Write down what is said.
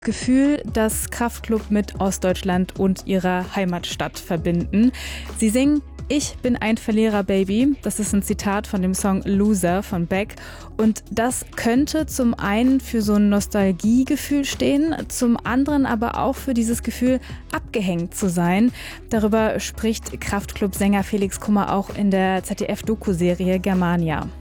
Gefühl, das Kraftklub mit Ostdeutschland und ihrer Heimatstadt verbinden. Sie singen „Ich bin ein Verlierer, Baby". Das ist ein Zitat von dem Song Loser von Beck. Und das könnte zum einen für so ein Nostalgiegefühl stehen, zum anderen aber auch für dieses Gefühl, abgehängt zu sein. Darüber spricht Kraftklub-Sänger Felix Kummer auch in der ZDF-Doku-Serie Germania.